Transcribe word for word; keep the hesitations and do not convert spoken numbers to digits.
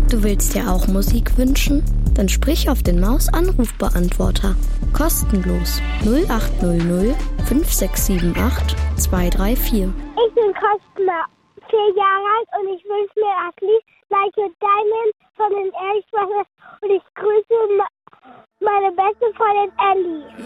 Du willst dir auch Musik wünschen? Dann sprich auf den Maus-Anrufbeantworter. Kostenlos null acht null null fünf sechs sieben acht zwei drei vier. Ich bin Cosma, vier Jahre alt und ich wünsche mir das Lied Like a Diamond von den Ehrlich Brothers und ich grüße meine beste Freundin Ellie.